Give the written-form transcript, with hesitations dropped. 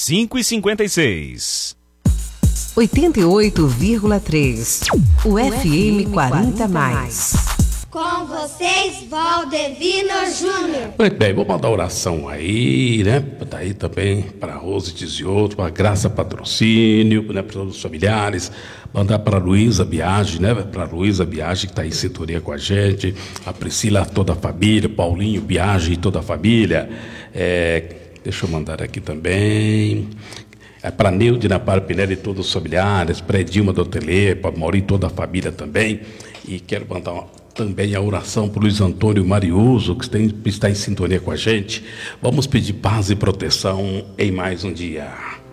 5h56. 88,3. O FM 40+. Com vocês, Valdevino Júnior. Muito bem, vou mandar oração aí, né? Daí também para Rose Tizioto, para Graça Patrocínio, né? Para todos os familiares. Mandar para a Luísa Biagi, né? Para a Luísa Biagi, que está em sintonia com a gente. A Priscila, toda a família. Paulinho Biagi e toda a família. Deixa eu mandar aqui também. Para Neude, Napar Pinelli e todos os familiares. Para Edilma do Hotelê, para Mauri e toda a família também. E quero mandar também a oração para o Luiz Antônio Mariuso, que está em sintonia com a gente. Vamos pedir paz e proteção em mais um dia.